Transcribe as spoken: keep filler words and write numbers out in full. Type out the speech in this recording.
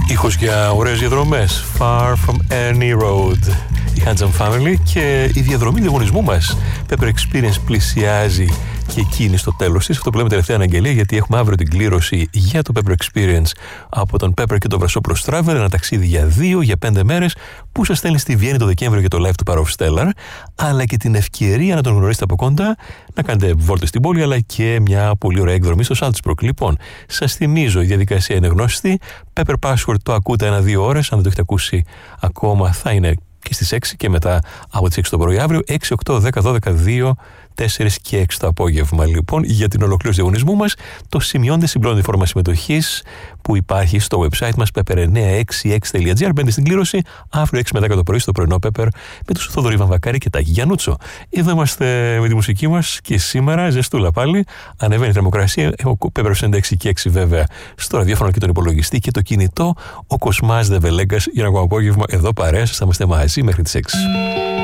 Ήχος για ωραίες διαδρομές. Far from any road. Η Handsome Family και η διαδρομή διαγωνισμού μας. Pepper Experience πλησιάζει και εκείνη στο τέλος της. Αυτό που λέμε τελευταία αναγγελία, γιατί έχουμε αύριο την κλήρωση για το Pepper Experience από τον Pepper και τον Βρασόπουλος Travel. Ένα ταξίδι για δύο, για πέντε μέρες που σας στέλνει στη Βιέννη το Δεκέμβριο για το live του Power of Stellar, αλλά και την ευκαιρία να τον γνωρίσετε από κοντά, να κάνετε βόλτες στην πόλη, αλλά και μια πολύ ωραία εκδρομή στο Salzburg. Λοιπόν, σας θυμίζω, η διαδικασία είναι γνωστή. Pepper Password το ακούτε ένα-δύο ώρες. Αν δεν το έχετε ακούσει ακόμα, θα είναι και στις έξι και μετά από τις έξι το πρωί αύριο. έξι, οκτώ, δέκα, δώδεκα, δύο, τέσσερα και έξι το απόγευμα. Λοιπόν, για την ολοκλήρωση διαγωνισμού μας, το σημειώνετε συμπληρώνετε τη φόρμα συμμετοχής που υπάρχει στο website μας pepper εννιακόσια εξήντα έξι τελεία τζι άρ. Μπαίνετε στην κλήρωση αύριο έξι με δέκα το πρωί στο πρωινό Pepper με τους Θοδωρή Βαμβακάρη και Τάκη Γιαννούτσο. Εδώ είμαστε με τη μουσική μας και σήμερα ζεστούλα πάλι. Ανεβαίνει η θερμοκρασία. Έχω Pepper ενενήντα έξι και έξι βέβαια στο ραδιόφωνο και τον υπολογιστή και το κινητό. Ο Κοσμάς Δεβελέγκας για ένα ακόμα απόγευμα εδώ παρέα. Θα είμαστε μαζί μέχρι τις έξι.